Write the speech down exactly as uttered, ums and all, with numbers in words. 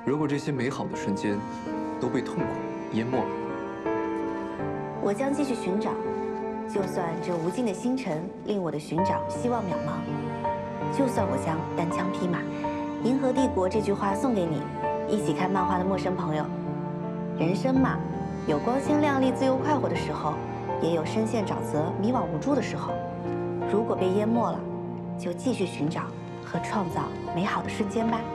如果这些美好的瞬间都被痛苦淹没了， 我将继续寻找，就算这无尽的星辰令我的寻找希望渺茫，就算我将单枪匹马，银河帝国这句话送给你，一起看漫画的陌生朋友。人生嘛，有光鲜亮丽、自由快活的时候，也有深陷沼泽、迷惘无助的时候。如果被淹没了，就继续寻找和创造美好的瞬间吧。